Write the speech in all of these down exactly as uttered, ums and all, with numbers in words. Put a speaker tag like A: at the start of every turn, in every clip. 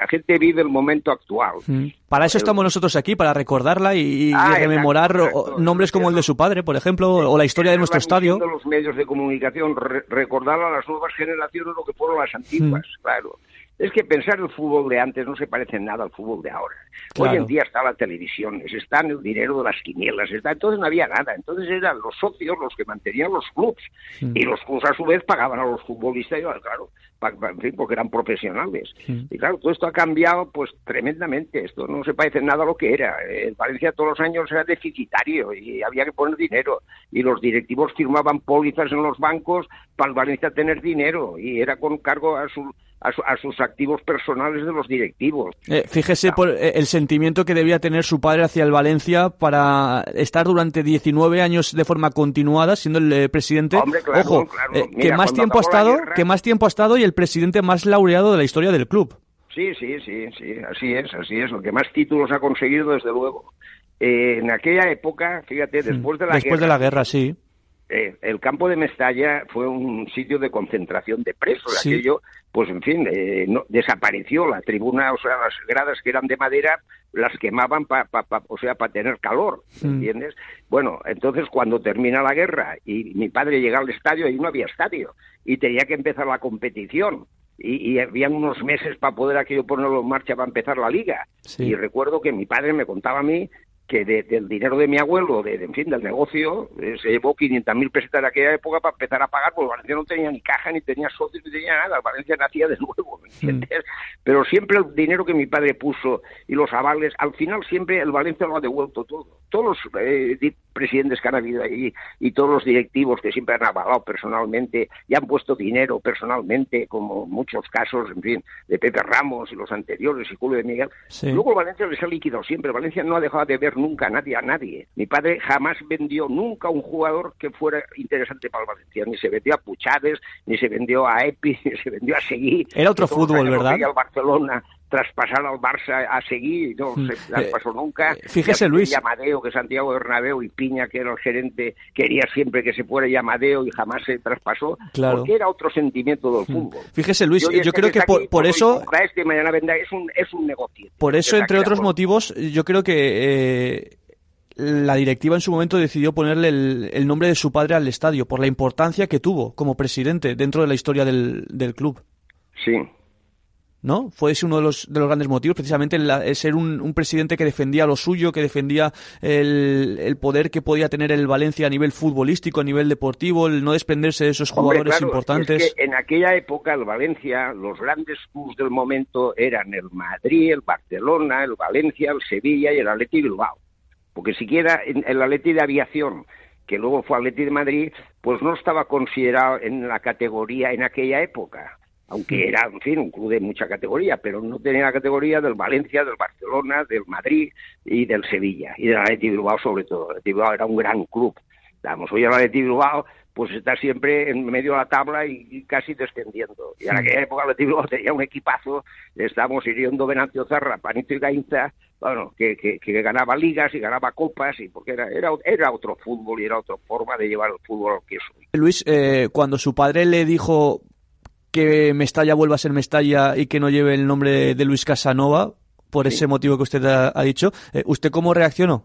A: gente vive el momento actual.
B: Mm. Para eso
A: el...
B: estamos nosotros aquí, para recordarla y,
A: ah,
B: y rememorar
A: exacto, exacto.
B: nombres como el de su padre, por ejemplo, o la historia de nuestro estadio.
A: De los medios de comunicación, re- recordar a las nuevas generaciones lo que fueron las antiguas, mm. claro. Es que pensar el fútbol de antes no se parece en nada al fútbol de ahora. Claro. Hoy en día está la televisión, está en el dinero de las quinielas, está, entonces no había nada. Entonces eran los socios los que mantenían los clubs. Mm. Y los clubs a su vez pagaban a los futbolistas, y, claro, pa, pa, en fin, porque eran profesionales. Mm. Y claro, todo esto ha cambiado pues tremendamente. Esto no se parece en nada a lo que era. En Valencia todos los años era deficitario y había que poner dinero. Y los directivos firmaban pólizas en los bancos para el Valencia tener dinero. Y era con cargo a su... A, su, a sus activos personales de los directivos.
B: Eh, fíjese por eh, el sentimiento que debía tener su padre hacia el Valencia para estar durante diecinueve años de forma continuada siendo el eh, presidente.
A: Hombre, claro,
B: Ojo,
A: claro.
B: Eh,
A: Mira,
B: que más tiempo ha estado,
A: guerra...
B: que más tiempo ha estado y el presidente más laureado de la historia del club.
A: Sí, sí, sí, sí, así es, así es. Lo que más títulos ha conseguido, desde luego. Eh, en aquella época, fíjate, después de la
B: después
A: guerra.
B: de la guerra, sí.
A: Eh, el campo de Mestalla fue un sitio de concentración de presos. Sí. Aquello, pues en fin, eh, no, desapareció la tribuna, o sea, las gradas que eran de madera las quemaban para, pa, pa, o sea, para tener calor, ¿entiendes? Mm. Bueno, entonces cuando termina la guerra y mi padre llega al estadio, ahí no había estadio y tenía que empezar la competición. Y, y habían unos meses para poder aquello ponerlo en marcha para empezar la liga. Sí. Y recuerdo que mi padre me contaba a mí que de, del dinero de mi abuelo, de, de, en fin, del negocio, eh, se llevó quinientas mil pesetas de aquella época para empezar a pagar, porque Valencia no tenía ni caja, ni tenía socios, ni tenía nada. Valencia nacía de nuevo, ¿me entiendes? Mm. Pero siempre el dinero que mi padre puso y los avales, al final siempre el Valencia lo ha devuelto todo. Todos los eh, presidentes que han habido ahí y todos los directivos que siempre han avalado personalmente y han puesto dinero personalmente, como muchos casos, en fin, de Pepe Ramos y los anteriores y Julio de Miguel. Sí. Luego el Valencia les ha liquidado siempre. Valencia no ha dejado de ver nunca a nadie a nadie. Mi padre jamás vendió nunca un jugador que fuera interesante para el Valencia. Ni se vendió a Puchades, ni se vendió a Epi, ni se vendió a Seguí.
B: Era otro fútbol, ¿verdad?
A: Al Barcelona, traspasar al Barça a Seguí, no se traspasó nunca.
B: Fíjese, Luis.
A: Y Amadeo, que Santiago Bernabéu, y Piña, que era el gerente, quería siempre que se fuera y Amadeo y jamás se traspasó, claro. Porque era otro sentimiento del fútbol.
B: Fíjese, Luis, yo, yo creo que por, por eso...
A: Este, mañana venda, es, un, es un negocio.
B: Por eso, entre otros motivos, yo creo que... Eh, la directiva en su momento decidió ponerle el, el nombre de su padre al estadio por la importancia que tuvo como presidente dentro de la historia del, del club.
A: Sí.
B: ¿No? Fue ese uno de los, de los grandes motivos, precisamente el, el ser un, un presidente que defendía lo suyo, que defendía el, el poder que podía tener el Valencia a nivel futbolístico, a nivel deportivo, el no desprenderse de esos jugadores. Hombre, claro, importantes.
A: Es que en aquella época el Valencia, los grandes clubes del momento eran el Madrid, el Barcelona, el Valencia, el Sevilla y el Athletic Bilbao. Porque siquiera el Atleti de Aviación, que luego fue Atleti de Madrid, pues no estaba considerado en la categoría en aquella época, aunque era, en fin, un club de mucha categoría, pero no tenía la categoría del Valencia, del Barcelona, del Madrid y del Sevilla, y del Atleti Bilbao sobre todo. El Atleti Bilbao era un gran club. Vamos, hoy el Atleti Bilbao pues está siempre en medio de la tabla y, y casi descendiendo. Y en aquella época el Atleti Bilbao tenía un equipazo, estábamos Iriondo, Venancio Zarra, Panito y Gainza, bueno, que, que, que ganaba ligas y ganaba copas, y porque era, era, era otro fútbol y era otra forma de llevar el fútbol al que es hoy.
B: Luis, eh, cuando su padre le dijo que Mestalla vuelva a ser Mestalla y que no lleve el nombre de, de Luis Casanova, por sí. ese motivo que usted ha, ha dicho, eh, ¿usted cómo reaccionó?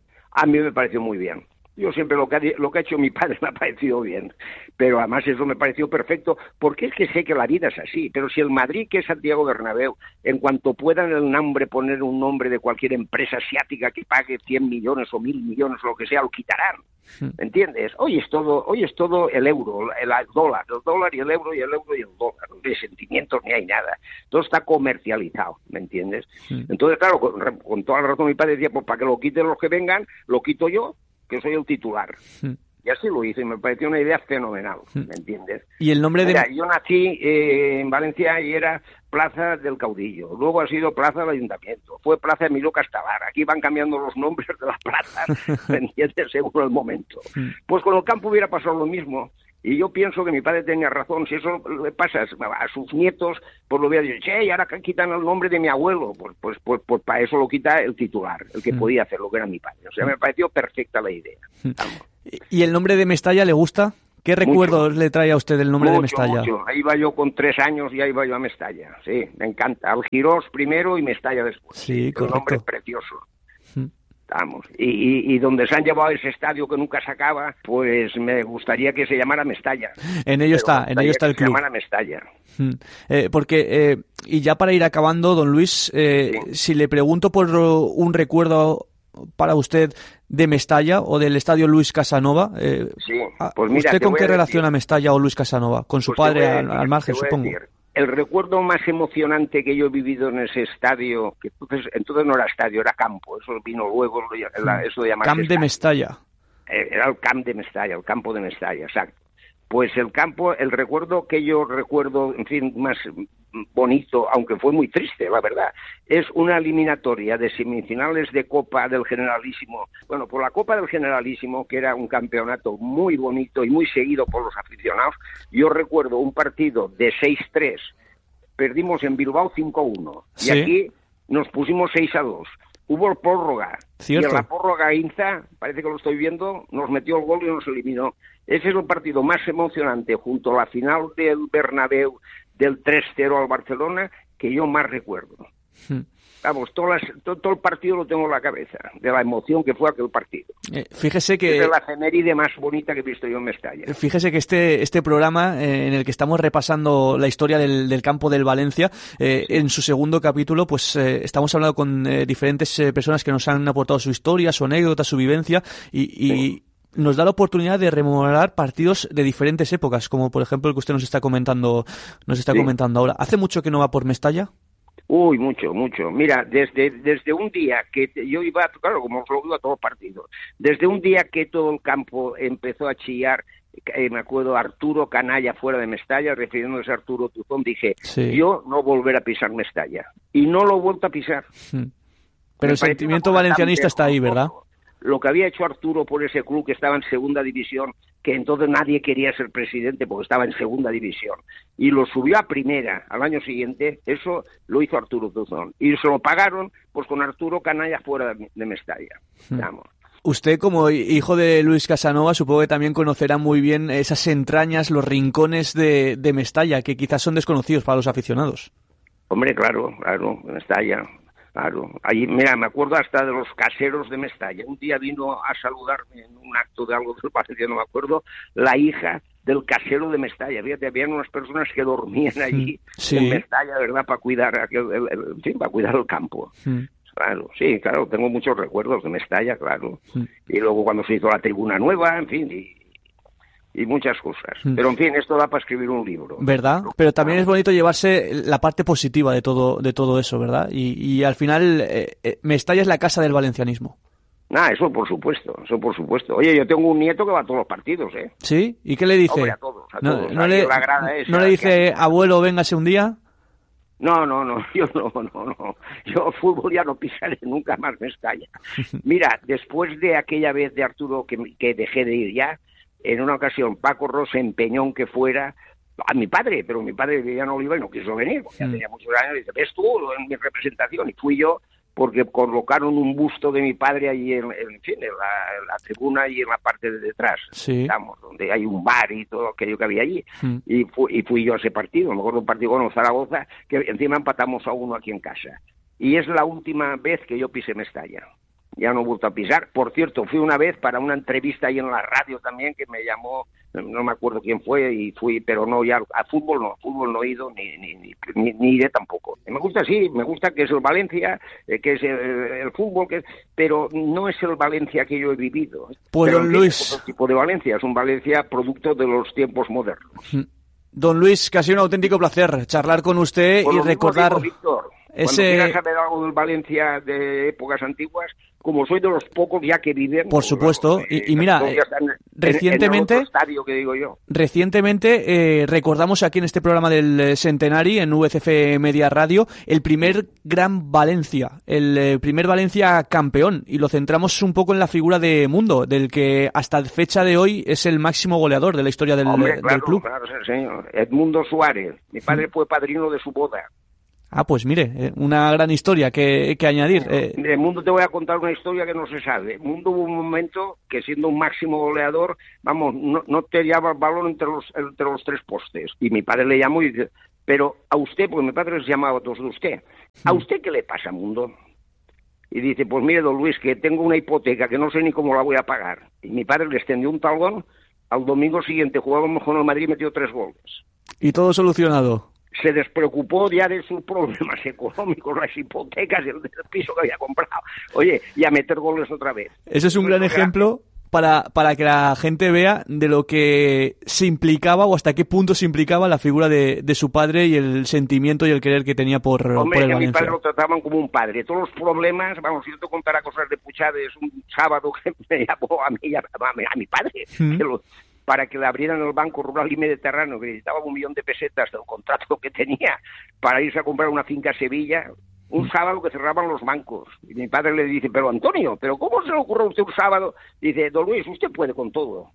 A: A mí me pareció muy bien. Yo siempre lo que, ha, lo que ha hecho mi padre me ha parecido bien, pero además eso me pareció perfecto, porque es que sé que la vida es así, pero si el Madrid, que es Santiago Bernabéu, en cuanto puedan el nombre poner un nombre de cualquier empresa asiática que pague cien millones o mil millones o lo que sea, lo quitarán, ¿me entiendes? Hoy es todo, hoy es todo el euro, el, el dólar, el dólar y el euro y el euro y el dólar, no hay sentimientos ni hay nada, todo está comercializado, ¿me entiendes? Sí. Entonces, claro, con, con toda la razón mi padre decía, pues para que lo quiten los que vengan, lo quito yo, que soy el titular. Mm. Y así lo hice, me pareció una idea fenomenal, ¿me entiendes?
B: Y el nombre
A: Mira,
B: de...
A: yo nací eh, en Valencia y era Plaza del Caudillo, luego ha sido Plaza del Ayuntamiento, fue Plaza Emilio Castabar, aquí van cambiando los nombres de las plazas, ¿me entiendes? Según el momento. Mm. Pues con el campo hubiera pasado lo mismo. Y yo pienso que mi padre tenía razón. Si eso le pasa a sus nietos, pues lo hubiera dicho, che, y ahora quitan el nombre de mi abuelo. Pues, pues, pues, pues para eso lo quita el titular, el que mm. podía hacer, lo que era mi padre. O sea, me pareció perfecta la idea. Vamos.
B: ¿Y el nombre de Mestalla le gusta? ¿Qué recuerdos le trae a usted el nombre
A: mucho,
B: de Mestalla?
A: Mucho. Ahí iba yo con tres años, ya iba yo a Mestalla. Sí, me encanta. Algirós primero y Mestalla después.
B: Sí, correcto.
A: Un nombre precioso. Mm. Vamos. Y, y, y donde se han llevado ese estadio que nunca se acaba, pues me gustaría que se llamara Mestalla.
B: En ello está, en ello está el club.
A: Se llamara Mestalla.
B: Mm. Eh, porque, eh, y ya para ir acabando, don Luis, eh, sí. si le pregunto por un recuerdo para usted de Mestalla o del estadio Luis Casanova, eh,
A: sí, pues mira,
B: ¿usted con qué relaciona
A: decir,
B: Mestalla o Luis Casanova? ¿Con su
A: pues
B: padre
A: decir,
B: al, al margen, supongo?
A: Decir, el recuerdo más emocionante que yo he vivido en ese estadio, que entonces, entonces no era estadio, era campo, eso vino luego, eso de llamarse
B: Camp de
A: estadio.
B: Mestalla.
A: Era el Camp de Mestalla, el campo de Mestalla, exacto. Pues el campo, el recuerdo que yo recuerdo, en fin, más bonito, aunque fue muy triste, la verdad, es una eliminatoria de semifinales de Copa del Generalísimo. Bueno, por la Copa del Generalísimo, que era un campeonato muy bonito y muy seguido por los aficionados, yo recuerdo un partido de seis tres, perdimos en Bilbao cinco uno,
B: ¿Sí?
A: Y aquí nos pusimos seis a dos. Hubo prórroga,
B: ¿Cierto?
A: Y en la prórroga Inza, parece que lo estoy viendo, nos metió el gol y nos eliminó. Ese es el partido más emocionante, junto a la final del Bernabéu del tres cero al Barcelona, que yo más recuerdo. Hmm. Vamos, todo, las, todo, todo el partido lo tengo en la cabeza, de la emoción que fue aquel partido.
B: Eh, fíjese que...
A: Es de la efeméride más bonita que he visto yo en Mestalla.
B: Fíjese que este, este programa, eh, en el que estamos repasando la historia del, del campo del Valencia, eh, sí. en su segundo capítulo, pues eh, estamos hablando con eh, diferentes eh, personas que nos han aportado su historia, su anécdota, su vivencia, y... y sí. nos da la oportunidad de rememorar partidos de diferentes épocas, como por ejemplo el que usted nos está comentando, nos está sí. comentando ahora. ¿Hace mucho que no va por Mestalla?
A: Uy, mucho, mucho. Mira, desde desde un día que yo iba, claro, como os lo digo a todos los partidos, desde un día que todo el campo empezó a chillar, eh, me acuerdo Arturo Canalla fuera de Mestalla, refiriéndose a Arturo Tuzón, dije, sí. yo no volver a pisar Mestalla. Y no lo he vuelto a pisar.
B: Hmm. Pero el sentimiento valencianista está ahí, ¿verdad?
A: Lo que había hecho Arturo por ese club que estaba en segunda división, que entonces nadie quería ser presidente porque estaba en segunda división, y lo subió a primera al año siguiente, eso lo hizo Arturo Tuzón. Y se lo pagaron pues con Arturo Canalla fuera de Mestalla. Vamos.
B: Usted, como hijo de Luis Casanova, supongo que también conocerá muy bien esas entrañas, los rincones de, de Mestalla, que quizás son desconocidos para los aficionados.
A: Hombre, claro, claro, Mestalla... Claro, ahí, mira, me acuerdo hasta de los caseros de Mestalla. Un día vino a saludarme en un acto de algo del Valencia, no me acuerdo, la hija del casero de Mestalla. Fíjate, habían unas personas que dormían allí sí. en Mestalla, ¿verdad?, para cuidar aquel, el, el, en fin, para cuidar el campo. Sí. Claro, sí, claro, tengo muchos recuerdos de Mestalla, claro. Sí. Y luego cuando se hizo la tribuna nueva, en fin, y... y muchas cosas. Pero, en fin, esto da para escribir un libro.
B: ¿Verdad? Pero también es bonito llevarse la parte positiva de todo de todo eso, ¿verdad? Y, y al final, eh, eh, Mestalla es la casa del valencianismo.
A: Ah, eso por supuesto, eso por supuesto. Oye, yo tengo un nieto que va a todos los partidos, ¿eh?
B: ¿Sí? ¿Y qué le dice?
A: Hombre, a todos, a
B: no,
A: todos.
B: No, le, ¿no le dice, abuelo, véngase un día?
A: No, no, no, yo no, no, no. Yo fútbol ya no pisaré nunca más Mestalla. Mira, después de aquella vez de Arturo que, que dejé de ir ya, en una ocasión Paco Ross empeñó en que fuera a mi padre, pero mi padre vivía en Oliva y no quiso venir, porque ya tenía muchos años, y dice, ves tú en mi representación, y fui yo, porque colocaron un busto de mi padre allí en, en fin, en la, en la tribuna y en la parte de detrás,
B: sí.
A: estamos, donde hay un bar y todo aquello que había allí, mm. y, fui, y fui yo a ese partido, me acuerdo un partido con Zaragoza, que encima empatamos a uno aquí en casa, y es la última vez que yo pisé Mestalla. Ya no he vuelto a pisar. Por cierto, fui una vez para una entrevista ahí en la radio también, que me llamó, no me acuerdo quién fue, y fui, pero no, ya a fútbol no, a fútbol no he ido, ni ni, ni, ni, ni iré tampoco. Me gusta, sí, me gusta que es el Valencia, eh, que es el, el fútbol, que es, pero no es el Valencia que yo he vivido.
B: Pues
A: pero
B: don Luis...
A: Es otro tipo de Valencia, es un Valencia producto de los tiempos modernos.
B: Don Luis, que ha sido un auténtico placer charlar con usted
A: por
B: y recordar...
A: Digo, Víctor, ese... Cuando quieras saber algo del Valencia de épocas antiguas, como soy de los pocos ya que viven...
B: Por supuesto, bueno, eh, y, y mira, eh, recientemente,
A: en el estadio que digo yo.
B: recientemente eh, recordamos aquí en este programa del Centenari, en U C F Media Radio, el primer gran Valencia, el eh, primer Valencia campeón, y lo centramos un poco en la figura de Mundo, del que hasta fecha de hoy es el máximo goleador de la historia del,
A: Hombre,
B: del
A: claro,
B: club.
A: Claro, señor. Edmundo Suárez, mi padre mm. fue padrino de su boda.
B: Ah, pues mire, una gran historia que, que añadir. Eh.
A: De Mundo te voy a contar una historia que no se sabe. Mundo hubo un momento que siendo un máximo goleador, vamos, no, no te llevaba el balón entre los, entre los tres postes. Y mi padre le llamó y dice, pero a usted, porque mi padre les llamaba a todos de usted, ¿a usted qué le pasa, Mundo? Y dice, pues mire, don Luis, que tengo una hipoteca que no sé ni cómo la voy a pagar. Y mi padre le extendió un talón, al domingo siguiente jugábamos con el Madrid y metió tres goles.
B: Y todo solucionado.
A: Se despreocupó ya de sus problemas económicos, las hipotecas, el, el piso que había comprado. Oye, y a meter goles otra vez.
B: Ese es un gran ejemplo para, para que la gente vea de lo que se implicaba o hasta qué punto se implicaba la figura de, de su padre y el sentimiento y el querer que tenía por,
A: Hombre,
B: por el
A: que a
B: Valencia.
A: mi padre lo trataban como un padre. Todos los problemas, vamos, si yo te contara cosas de Puchades un sábado que me llamó a mí, a, a, a mi padre, ¿Mm? que lo... para que le abrieran el Banco Rural y Mediterráneo, que necesitaba un millón de pesetas del contrato que tenía para irse a comprar una finca a Sevilla, un sábado que cerraban los bancos. Y mi padre le dice, pero Antonio, ¿pero cómo se le ocurre a usted un sábado? Dice, don Luis, usted puede con todo.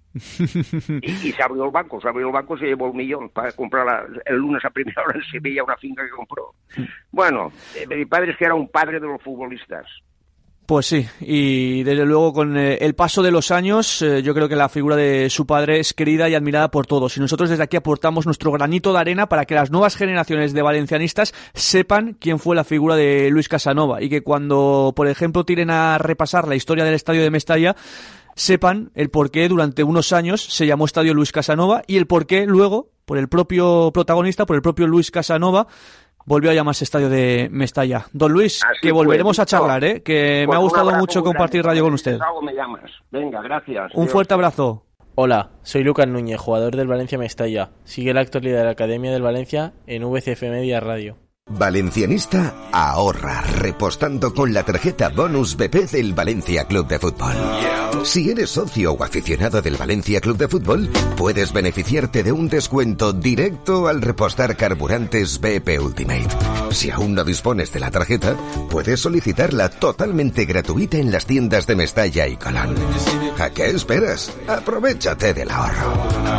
A: y, y se abrió el banco, se abrió el banco y se llevó el millón para comprar la, el lunes a primera hora en Sevilla una finca que compró. Bueno, eh, mi padre es que era un padre de los futbolistas.
B: Pues sí, y desde luego con eh, el paso de los años eh, yo creo que la figura de su padre es querida y admirada por todos y nosotros desde aquí aportamos nuestro granito de arena para que las nuevas generaciones de valencianistas sepan quién fue la figura de Luis Casanova y que cuando, por ejemplo, tiren a repasar la historia del estadio de Mestalla sepan el por qué durante unos años se llamó Estadio Luis Casanova y el por qué luego, por el propio protagonista, por el propio Luis Casanova, volvió a llamarse Estadio de Mestalla. Don Luis, así que volveremos fue, a charlar, ¿eh? Que pues me ha gustado mucho compartir radio con usted.
A: Me llamas. Venga, gracias.
B: Un Dios. Fuerte abrazo.
C: Hola, soy Lucas Núñez, jugador del Valencia Mestalla. Sigue la actualidad de la Academia del Valencia en V C F Media Radio.
D: Valencianista ahorra repostando con la tarjeta Bonus B P del Valencia Club de Fútbol. Si eres socio o aficionado del Valencia Club de Fútbol, puedes beneficiarte de un descuento directo al repostar carburantes B P Ultimate. Si aún no dispones de la tarjeta, puedes solicitarla totalmente gratuita en las tiendas de Mestalla y Colón. ¿A qué esperas? Aprovéchate del ahorro.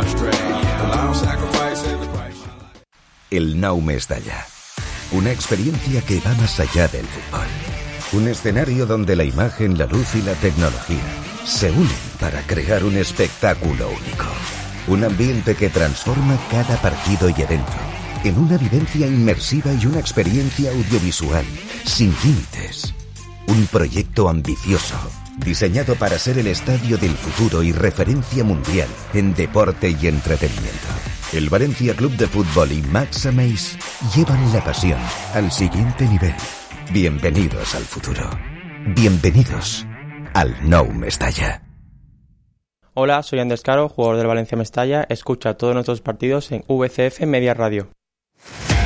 D: El Nou Mestalla. Una experiencia que va más allá del fútbol. Un escenario donde la imagen, la luz y la tecnología se unen para crear un espectáculo único. Un ambiente que transforma cada partido y evento en una vivencia inmersiva y una experiencia audiovisual sin límites. Un proyecto ambicioso, diseñado para ser el estadio del futuro y referencia mundial en deporte y entretenimiento. El Valencia Club de Fútbol y Max Ameis llevan la pasión al siguiente nivel. Bienvenidos al futuro. Bienvenidos al Nou Mestalla.
E: Hola, soy Andrés Caro, jugador del Valencia Mestalla. Escucha todos nuestros partidos en V C F Media Radio.